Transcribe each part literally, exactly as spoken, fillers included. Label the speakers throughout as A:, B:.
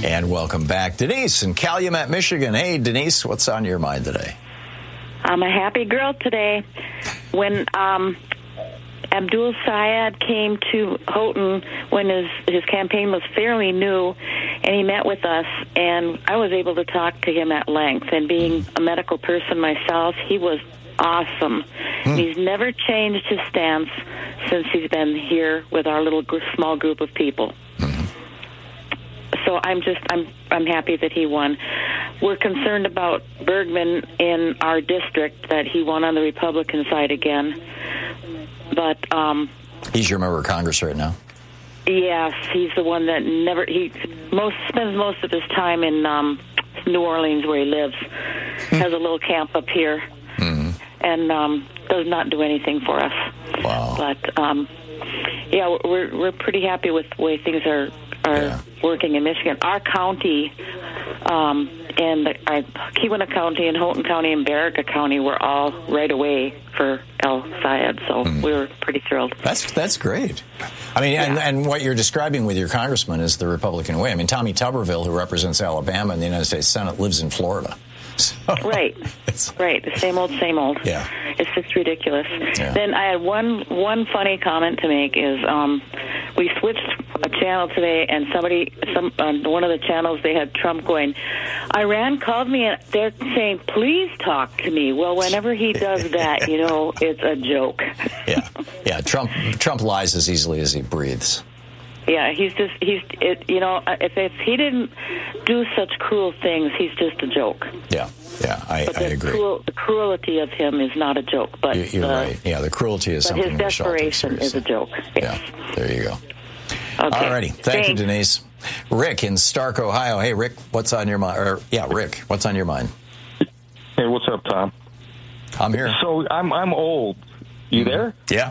A: And welcome back, Denise in Calumet, Michigan. Hey, Denise, what's on your mind today?
B: I'm a happy girl today. When um, Abdul Syed came to Houghton when his, his campaign was fairly new, and he met with us, and I was able to talk to him at length. And being a medical person myself, he was awesome. Hmm. He's never changed his stance since he's been here with our little gr- small group of people. Mm-hmm. So I'm just I'm I'm happy that he won. We're concerned about Bergman in our district, that he won on the Republican side again. But um,
A: he's your member of Congress right now.
B: Yes, he's the one that never he most spends most of his time in um, New Orleans, where he lives. Has a little camp up here, mm-hmm. and um, does not do anything for us.
A: Wow.
B: But um, yeah, we're we're pretty happy with the way things are are yeah. working in Michigan. Our county, um, and the, our Keweenaw County and Houghton County and Baraga County were all right away for El Syed, so mm. we were pretty thrilled.
A: That's that's great. I mean, yeah. and, and what you're describing with your congressman is the Republican way. I mean, Tommy Tuberville, who represents Alabama in the United States Senate, lives in Florida. So,
B: right, right. The same old, same old.
A: Yeah,
B: it's just ridiculous.
A: Yeah.
B: Then I had one one funny comment to make. Is um, we switched a channel today, and somebody, some on one of the channels, they had Trump going, Iran called me, and they're saying, "Please talk to me." Well, whenever he does that, you know, it's a joke.
A: yeah, yeah. Trump Trump lies as easily as he breathes.
B: Yeah, he's just, he's, it, you know, if, if he didn't do such cruel things, he's just a joke.
A: Yeah, yeah, I,
B: but
A: I agree.
B: Cruel, the cruelty of him is not a joke. But
A: You're, you're
B: uh,
A: right. Yeah, the cruelty is
B: but
A: something
B: his
A: we shall take
B: desperation is a joke. Yes.
A: Yeah, there you go.
B: Okay.
A: All righty. Thank
B: Thanks.
A: you, Denise. Rick in Stark, Ohio. Hey, Rick, what's on your mind? Or, yeah, Rick, what's on your mind?
C: Hey, what's up, Tom?
A: I'm here.
C: So I'm I'm old. You mm-hmm. there?
A: Yeah.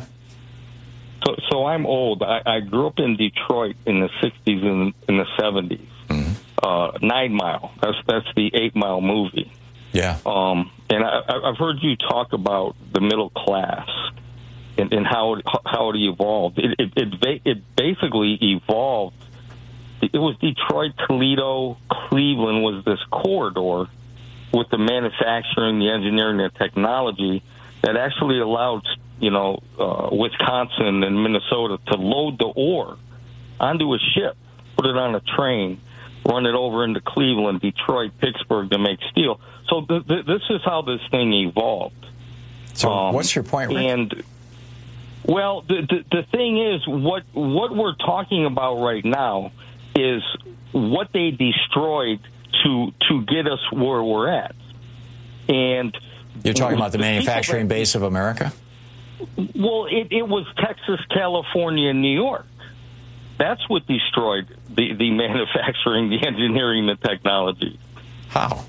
C: So, so I'm old. I, I grew up in Detroit in the sixties and in the seventies. Mm-hmm. Uh, Nine Mile. That's that's the Eight Mile movie.
A: Yeah.
C: Um, and I, I've heard you talk about the middle class and, and how it, how it evolved. It it, it it basically evolved. It was Detroit, Toledo, Cleveland was this corridor with the manufacturing, the engineering, the technology that actually allowed, you know, uh, Wisconsin and Minnesota to load the ore onto a ship, put it on a train, run it over into Cleveland, Detroit, Pittsburgh to make steel. So th- th- this is how this thing evolved.
A: So um, what's your point, Rick?
C: And, well, the, the, the thing is, what what we're talking about right now is what they destroyed to to get us where we're at. And
A: you're talking about the manufacturing base of America?
C: Well, it, it was Texas, California, and New York. That's what destroyed the, the manufacturing, the engineering, the technology.
A: How?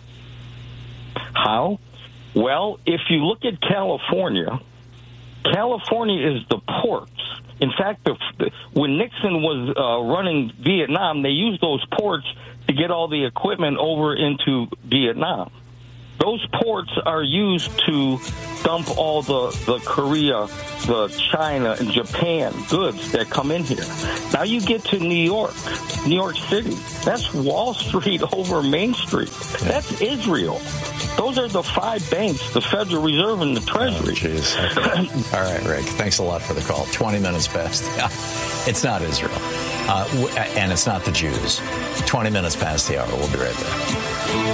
C: How? Well, if you look at California, California is the ports. In fact, the, the, when Nixon was uh, running Vietnam, they used those ports to get all the equipment over into Vietnam. Those ports are used to dump all the, the Korea, the China, and Japan goods that come in here. Now you get to New York, New York City. That's Wall Street over Main Street. That's Israel. Those are the five banks, the Federal Reserve and the Treasury.
A: Oh, jeez. Okay. All right, Rick. Thanks a lot for the call. twenty minutes past. Yeah. It's not Israel. Uh, and it's not the Jews. twenty minutes past the hour. We'll be right back.